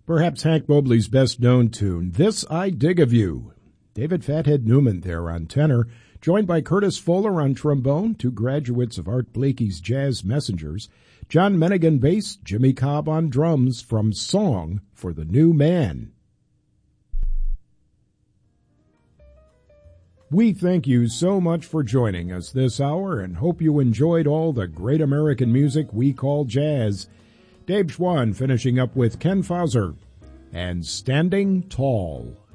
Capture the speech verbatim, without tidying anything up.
Perhaps Hank Mobley's best-known tune, This I Dig of You. David Fathead Newman there on tenor, joined by Curtis Fuller on trombone, two graduates of Art Blakey's Jazz Messengers, John Mennigan bass, Jimmy Cobb on drums from Song for the New Man. We thank you so much for joining us this hour and hope you enjoyed all the great American music we call jazz. Dave Schwann finishing up with Ken Fauser and Standing Tall.